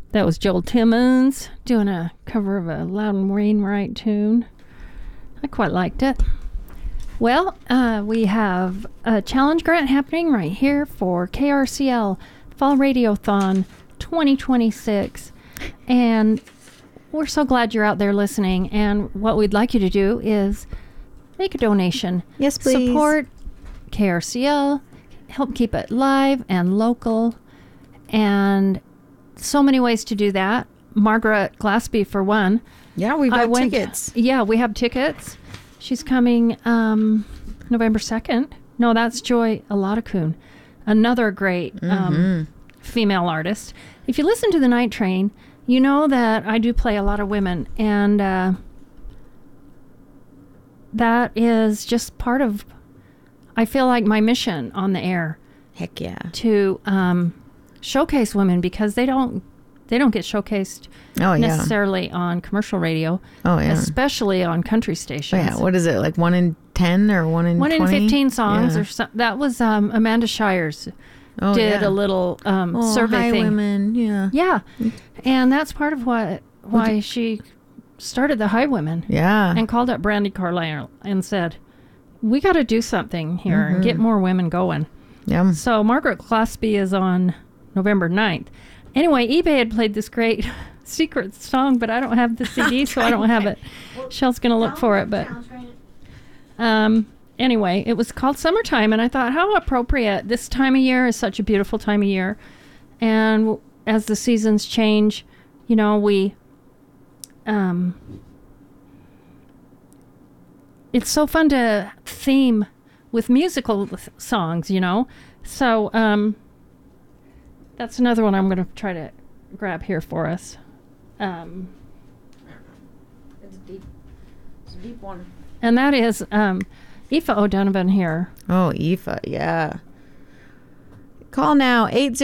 That was Joel Timmons doing a cover of a Loudon Wainwright tune. I quite liked it. Well, we have a challenge grant happening right here for KRCL Fall Radiothon 2026. And we're so glad you're out there listening. And what we'd like you to do is make a donation. Yes, please. Support KRCL, help keep it live and local. And so many ways to do that. Margaret Glaspie, for one. Yeah, we've got tickets. Yeah, we have tickets. She's coming November 2nd. No, that's Joy Aladakun, another great female artist. If you listen to The Night Train, you know that I do play a lot of women, and that is just part of, I feel like, my mission on the air. Heck yeah. To showcase women, because they don't get showcased necessarily on commercial radio. Especially on country stations. Yeah, what is it, like 1 in 10 or 1 in 20? 1 in 15 songs or so. That was Amanda Shires did a little survey thing. Women, yeah. Yeah, and that's part of why she started the High Women. Yeah. And called up Brandy Carlisle and said, we got to do something here and get more women going. Yeah. So Margaret Glaspie is on November 9th. Anyway, eBay had played this great secret song, but I don't have the CD, so I don't have it. Shell's going to look for it, but anyway, it was called Summertime, and I thought, how appropriate. This time of year is such a beautiful time of year, and as the seasons change, you know, we it's so fun to theme with musical songs, you know. So that's another one I'm going to try to grab here for us. It's deep. It's a deep one. And that is Aoife O'Donovan here. Oh, Aoife, yeah. Call now,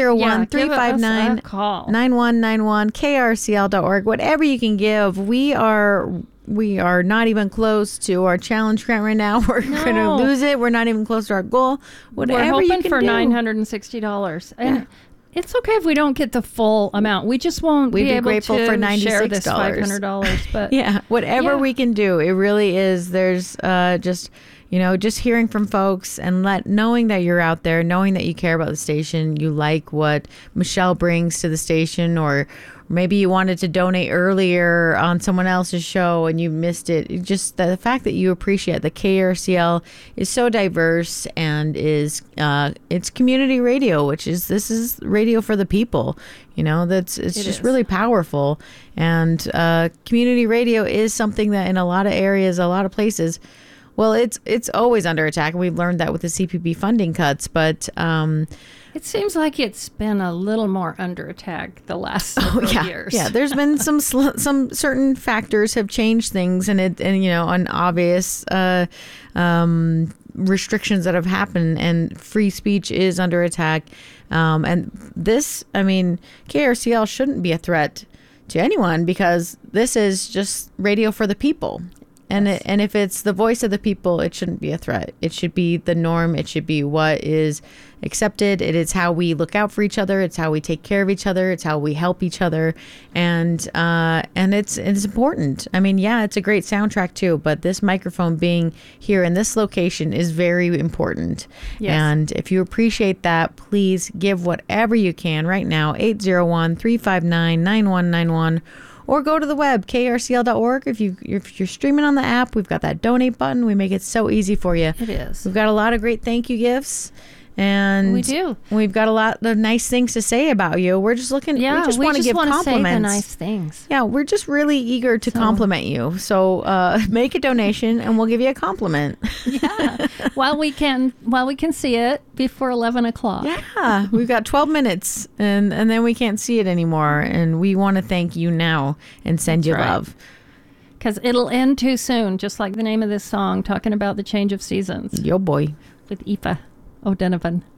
801-359-9191, krcl.org. Whatever you can give. We are not even close to our challenge grant right now. We're going to lose it. We're not even close to our goal. Whatever you can do. We're hoping for $960. And it's okay if we don't get the full amount. We just won't be able grateful to for $96. share this $500. But yeah, whatever we can do. It really is. There's just hearing from folks and knowing that you're out there, knowing that you care about the station, you like what Michelle brings to the station, or maybe you wanted to donate earlier on someone else's show and you missed it. Just the fact that you appreciate the KRCL is so diverse and it's community radio, this is radio for the people. You know, it's just really powerful. And community radio is something that in a lot of areas, a lot of places, well, it's always under attack. We've learned that with the CPB funding cuts, but it seems like it's been a little more under attack the last several years. Yeah, there's been some certain factors have changed things, and obvious restrictions that have happened, and free speech is under attack. And this, KRCL shouldn't be a threat to anyone, because this is just radio for the people. And and if it's the voice of the people, it shouldn't be a threat. It should be the norm. It should be what is accepted. It is how we look out for each other. It's how we take care of each other. It's how we help each other. And it's important. It's a great soundtrack too, but this microphone being here in this location is very important. Yes. And if you appreciate that, please give whatever you can right now, 801-359-9191. Or go to the web, krcl.org. If you're streaming on the app, we've got that donate button. We make it so easy for you. It is. We've got a lot of great thank you gifts. And we do. We've got a lot of nice things to say about you. We're just looking. Yeah, we just want to give compliments. Say the nice things. Yeah, we're just really eager to compliment you. So make a donation, and we'll give you a compliment. Yeah, while we can see it before 11 o'clock. Yeah, we've got 12 minutes, and then we can't see it anymore. And we want to thank you now and send you love. Because it'll end too soon, just like the name of this song, talking about the change of seasons. Yo, boy. With Aoife O'Donovan.